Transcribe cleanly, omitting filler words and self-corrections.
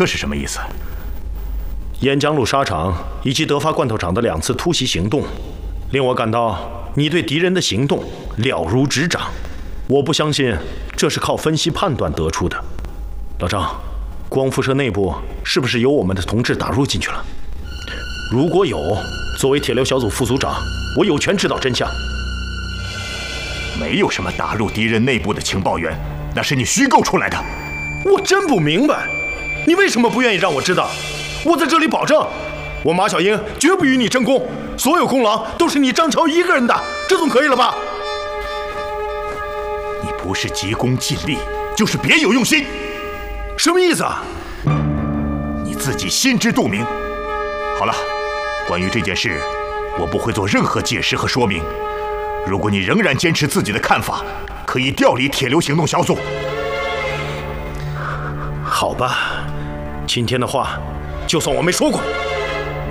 这是什么意思？ 沿江路沙场以及德发罐头厂的2次突袭行动，令我感到你对敌人的行动了如指掌。我不相信这是靠分析判断得出的。老张，光复社内部是不是有我们的同志打入进去了？如果有，作为铁流小组副组长，我有权知道真相。 没有什么打入敌人内部的情报员，那是你虚构出来的。 我真不明白，你为什么不愿意让我知道？我在这里保证，我马小英绝不与你争功，所有功劳都是你张乔一个人的，这总可以了吧？ 你不是急功近利，就是别有用心。 什么意思啊？ 你自己心知肚明。好了，关于这件事，我不会做任何解释和说明。如果你仍然坚持自己的看法，可以调离铁流行动小组。 好吧，今天的话，就算我没说过。